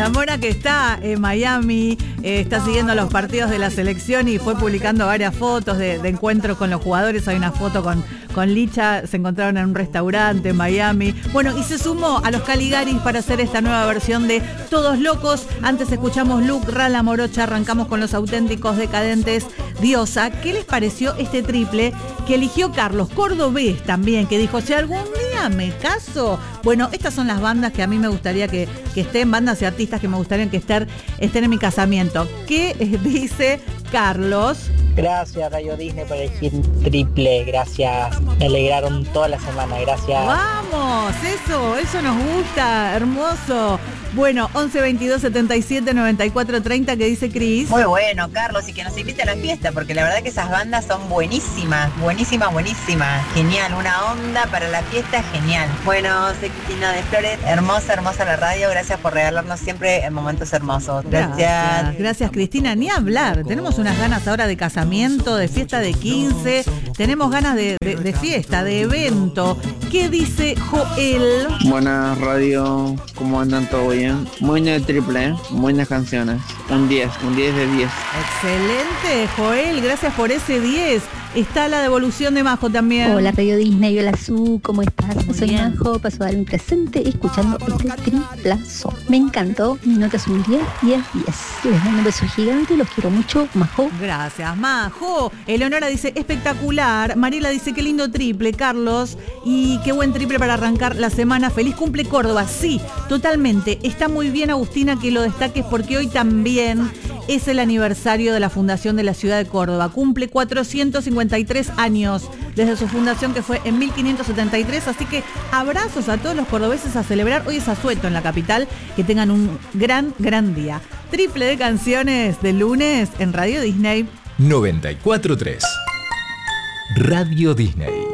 La Mona que está en Miami, está siguiendo los partidos de la selección y fue publicando varias fotos de encuentros con los jugadores. Hay una foto con Licha, se encontraron en un restaurante en Miami. Bueno, y se sumó a los Caligaris para hacer esta nueva versión de Todos Locos. Antes escuchamos Luke, Rala Morocha, arrancamos con Los Auténticos Decadentes, Diosa. ¿Qué les pareció este triple que eligió Carlos Cordobés también, que dijo, si algún día me caso? Bueno, estas son las bandas que a mí me gustaría que estén, bandas y artistas que me gustaría que estén en mi casamiento. ¿Qué dice Carlos? Gracias Radio Disney por elegir triple, gracias, me alegraron toda la semana, gracias. Vamos, eso nos gusta, hermoso. Bueno, 11 22 77 94 30, ¿qué dice Cris? Muy bueno, Carlos, y que nos invite a la fiesta, porque la verdad que esas bandas son buenísimas. Genial, una onda para la fiesta, genial. Bueno, soy Cristina de Flores, hermosa la radio, gracias por regalarnos siempre en momentos hermosos. Gracias. Gracias, Cristina, ni hablar. Tenemos unas ganas ahora de casamiento, de fiesta de 15, tenemos ganas de fiesta, de evento. ¿Qué dice Joel? Buenas radio, ¿cómo andan? ¿Todo bien? Buena el triple, buenas canciones. Un 10 de 10. Excelente, Joel, gracias por ese 10. Está la devolución de Majo también. Hola Radio Disney, hola Su, ¿cómo estás? Muy Soy bien. Majo, paso a dar un presente escuchando este triplazo. Me encantó, mi nota es un 10. Les mando un beso gigante, los quiero mucho, Majo. Gracias, Majo. Eleonora dice, espectacular. Mariela dice, qué lindo triple, Carlos. Y qué buen triple para arrancar la semana. Feliz cumple Córdoba. Sí, totalmente. Está muy bien, Agustina, que lo destaques porque hoy también es el aniversario de la fundación de la ciudad de Córdoba. Cumple 453 años desde su fundación, que fue en 1573. Así que abrazos a todos los cordobeses a celebrar. Hoy es asueto en la capital. Que tengan un gran día. Triple de canciones de lunes en Radio Disney 94.3 Radio Disney.